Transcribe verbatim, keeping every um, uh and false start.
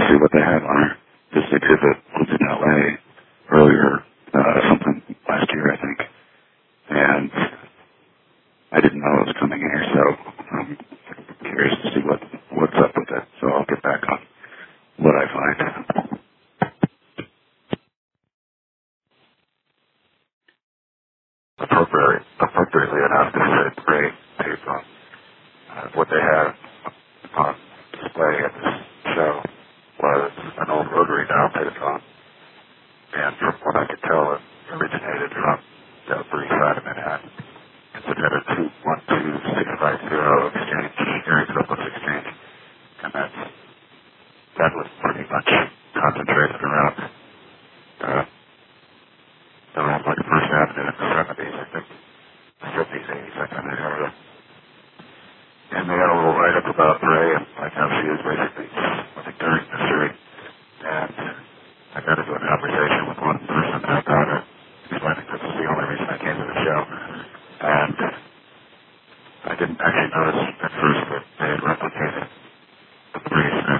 see what they had on her. This exhibit was in L A earlier, uh, sometime last year, I think. And I didn't know it was coming here, so I'm curious to see what, what's up with it. So I'll get back on what I find. Appropriately, appropriately enough, this is a great tape on uh, what they had on display at this show was an old rotary dial payphone, and from what I could tell, it originated from the Upper East Side of Manhattan. It's at a two one two six five zero exchange, area code plus exchange, and that's, that was pretty much concentrated around uh, around like First Avenue in the seventies, I think, fifties, eighties, that kind of area. And they had a little write-up about Ray and like how she is basically like during the jury. And I got into a conversation with one person about it, explaining this is the only reason I came to the show. And I didn't actually notice at first that they had replicated the brief